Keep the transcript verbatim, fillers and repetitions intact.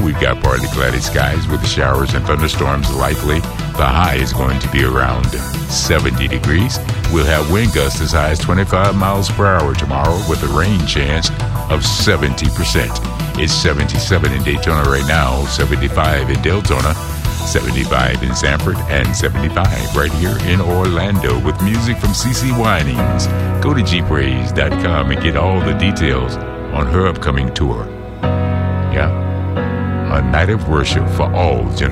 we've got partly cloudy skies with showers and thunderstorms likely. The high is going to be around seventy degrees. We'll have wind gusts as high as twenty-five miles per hour tomorrow with a rain chance of seventy percent. It's seventy-seven in Daytona right now, seventy-five in Deltona, seventy-five in Sanford, and seventy-five right here in Orlando with music from CeCe Winings. Go to G Praise dot com and get all the details on her upcoming tour. Yeah, a night of worship for all generations.